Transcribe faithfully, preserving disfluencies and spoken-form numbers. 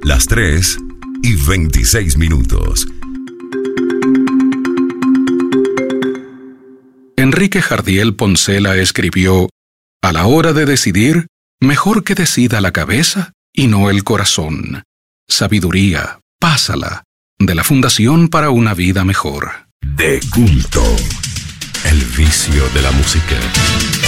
Las tres y veintiséis minutos. Enrique Jardiel Poncela escribió: a la hora de decidir, mejor que decida la cabeza y no el corazón. Sabiduría, pásala, de la Fundación para una Vida Mejor. De culto, el vicio de la música.